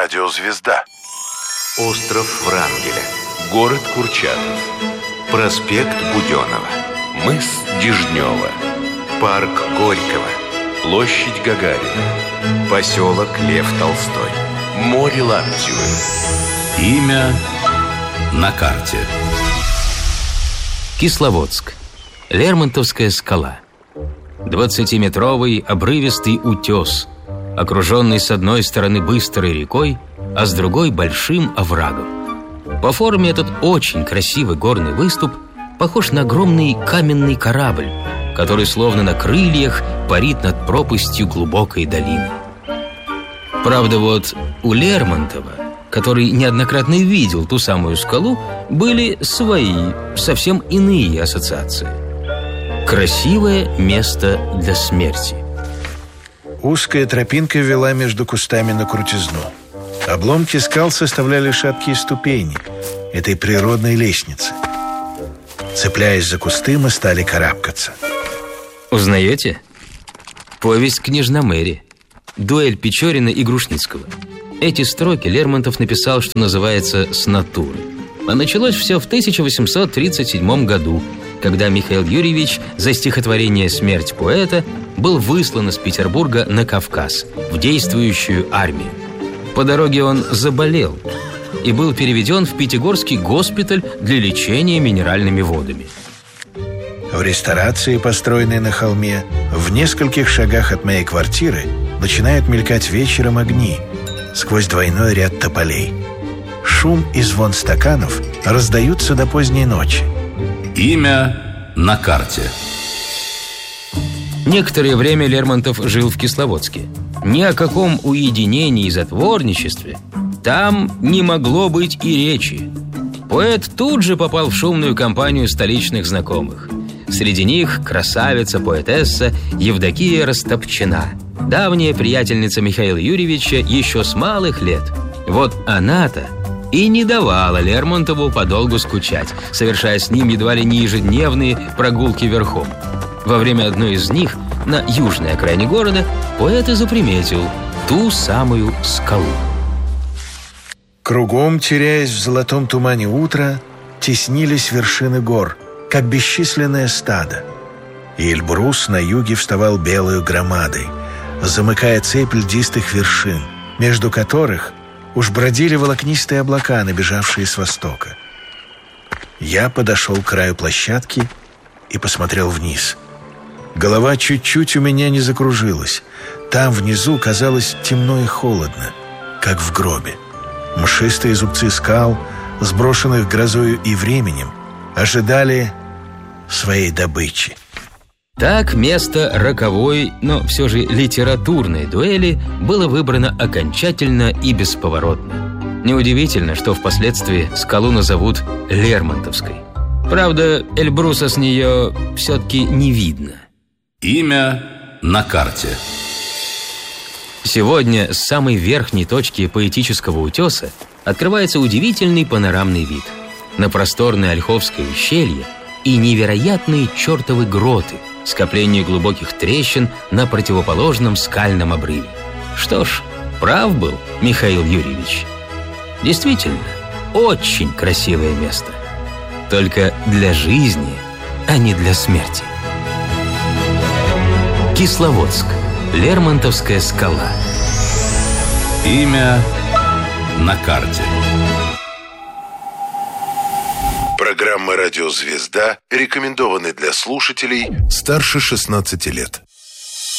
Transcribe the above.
Радиозвезда. Остров Врангеля. Город Курчатов. Проспект Буденова. Мыс Дежнева. Парк Горького. Площадь Гагарина. Поселок Лев Толстой. Море Лаптевы. Имя на карте. Кисловодск. Лермонтовская скала. 20-метровый обрывистый утес, окруженный с одной стороны быстрой рекой, а с другой большим оврагом. По форме этот очень красивый горный выступ похож на огромный каменный корабль, который словно на крыльях парит над пропастью глубокой долины. Правда, вот у Лермонтова, который неоднократно видел ту самую скалу, были свои, совсем иные ассоциации. Красивое место для смерти. Узкая тропинка вела между кустами на крутизну. Обломки скал составляли шаткие ступени этой природной лестницы. Цепляясь за кусты, мы стали карабкаться. Узнаете? Повесть «Княжна Мэри». Дуэль Печорина и Грушницкого. Эти строки Лермонтов написал, что называется, с натуры. А началось все в 1837 году, когда Михаил Юрьевич за стихотворение «Смерть поэта» был выслан из Петербурга на Кавказ, в действующую армию. По дороге он заболел и был переведен в Пятигорский госпиталь для лечения минеральными водами. В ресторации, построенной на холме, в нескольких шагах от моей квартиры начинают мелькать вечером огни сквозь двойной ряд тополей. Шум и звон стаканов раздаются до поздней ночи. Имя на карте. Некоторое время Лермонтов жил в Кисловодске. Ни о каком уединении и затворничестве там не могло быть и речи. Поэт тут же попал в шумную компанию столичных знакомых. Среди них красавица-поэтесса Евдокия Растопчина, давняя приятельница Михаила Юрьевича еще с малых лет. Вот она-то и не давала Лермонтову подолгу скучать, совершая с ним едва ли не ежедневные прогулки верхом. Во время одной из них, на южной окраине города, поэт и заприметил ту самую скалу. Кругом, теряясь в золотом тумане утра, теснились вершины гор, как бесчисленное стадо. И Эльбрус на юге вставал белою громадой, замыкая цепь льдистых вершин, между которых уж бродили волокнистые облака, набежавшие с востока. Я подошел к краю площадки и посмотрел вниз. Голова чуть-чуть у меня не закружилась. Там внизу казалось темно и холодно, как в гробе. Мшистые зубцы скал, сброшенных грозою и временем, ожидали своей добычи. Так место роковой, но все же литературной дуэли было выбрано окончательно и бесповоротно. Неудивительно, что впоследствии скалу назовут Лермонтовской. Правда, Эльбруса с нее все-таки не видно. Имя на карте. Сегодня с самой верхней точки поэтического утеса открывается удивительный панорамный вид на просторное Ольховское ущелье и невероятные чертовы гроты, скопление глубоких трещин на противоположном скальном обрыве. Что ж, прав был Михаил Юрьевич. Действительно, очень красивое место. Только для жизни, а не для смерти. Кисловодск. Лермонтовская скала. Имя на карте. Программа «Радиозвезда» рекомендованы для слушателей старше 16 лет.